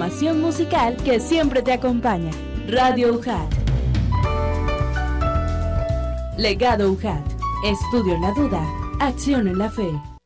programación musical que siempre te acompaña. Radio UJAT. Legado UJAT. Estudio en la duda, acción en la fe.